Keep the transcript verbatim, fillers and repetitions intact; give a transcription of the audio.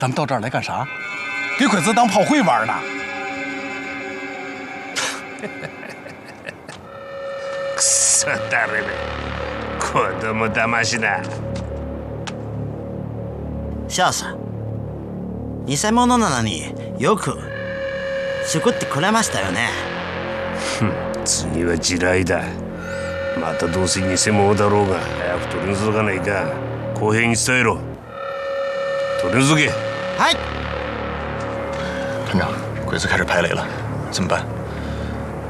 咱们到这儿来干啥？给鬼子当炮灰玩呢？ くそだれめ、子供騙しだ。 少佐、偽物なのによく作ってくれましたよね。 次は地雷だ。またどうせ偽物だろうが早く取り除かないか。公平に伝えろ。取り除け。 はい。 团长，鬼子开始排雷了，怎么办？